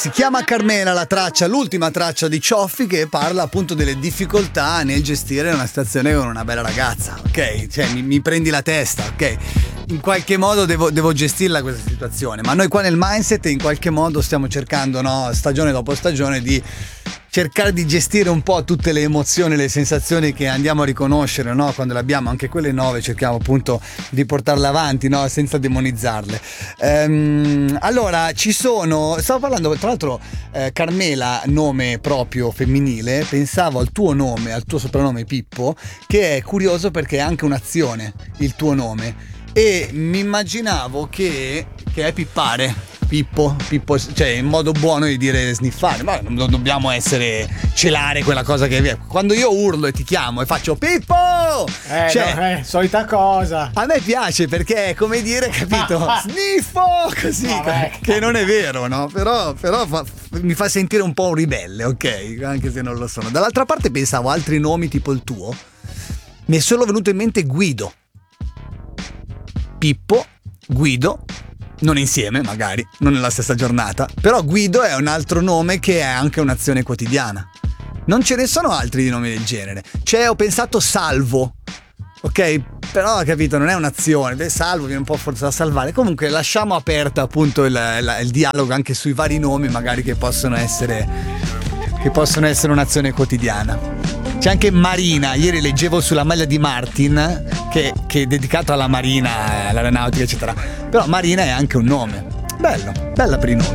Si chiama Carmela la traccia, l'ultima traccia di Cioffi, che parla appunto delle difficoltà nel gestire una situazione con una bella ragazza, ok? Cioè mi prendi la testa, ok? In qualche modo devo gestirla questa situazione, ma noi qua nel Mindset in qualche modo stiamo cercando, no, stagione dopo stagione, di cercare di gestire un po' tutte le emozioni, le sensazioni che andiamo a riconoscere, no? Quando le abbiamo, anche quelle nuove, cerchiamo appunto di portarle avanti, no? Senza demonizzarle. Allora, stavo parlando, tra l'altro, Carmela, nome proprio femminile, pensavo al tuo nome, al tuo soprannome Pippo, che è curioso perché è anche un'azione, il tuo nome, e mi immaginavo che è pippare. Pippo, cioè in modo buono di dire sniffare, ma non dobbiamo celare quella cosa che viene. Quando io urlo e ti chiamo e faccio Pippo, solita cosa. A me piace perché è come dire, capito? Sniffo così, che non è vero, no? Però mi fa sentire un po' un ribelle, ok? Anche se non lo sono. Dall'altra parte pensavo a altri nomi tipo il tuo. Mi è solo venuto in mente Guido. Pippo, Guido. Non insieme, magari, non nella stessa giornata. Però Guido è un altro nome che è anche un'azione quotidiana. Non ce ne sono altri di nomi del genere. Ho pensato Salvo, ok? Però, capito, non è un'azione. Beh, Salvo viene un po' forzato a salvare. Comunque lasciamo aperta appunto il dialogo anche sui vari nomi, magari che possono essere un'azione quotidiana. C'è anche Marina, ieri leggevo sulla maglia di Martin che è dedicato alla marina, all'aeronautica eccetera, però Marina è anche un nome, bella per i nomi.